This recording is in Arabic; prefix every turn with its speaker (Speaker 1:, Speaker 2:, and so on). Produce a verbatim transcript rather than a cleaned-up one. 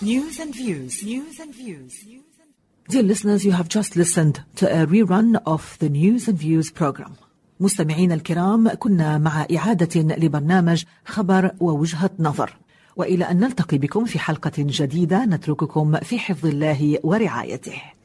Speaker 1: News and views. News and views.
Speaker 2: Dear listeners, you have just listened to a rerun of the News and Views program. مستمعين الكرام، كنا مع إعادة لبرنامج خبر ووجهة نظر، وإلى أن نلتقي بكم في حلقة جديدة نترككم في حفظ الله ورعايته.